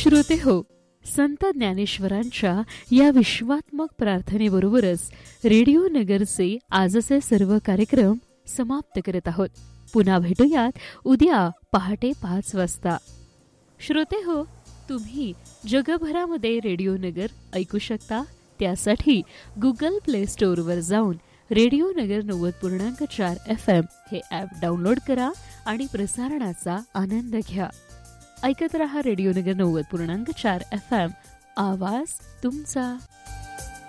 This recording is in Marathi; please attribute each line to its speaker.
Speaker 1: श्रोते हो, संत ज्ञानेश्वरांच्या या विश्वात्मक प्रार्थनेबरोबरच रेडिओ नगरचे आजचे सर्व कार्यक्रम समाप्त करत आहोत. पुन्हा भेटूयात उद्या पहाटे 5 वाजता. श्रोते हो, तुम्ही जगभरामध्ये रेडिओ नगर ऐकू शकता. त्यासाठी गुगल प्ले स्टोअरवर जाऊन रेडिओ नगर 90.4 FM हे ॲप डाउनलोड करा आणि प्रसारणाचा आनंद घ्या. ऐकत रहा रेडिओ नगर 90.4 FM, आवाज तुमचा.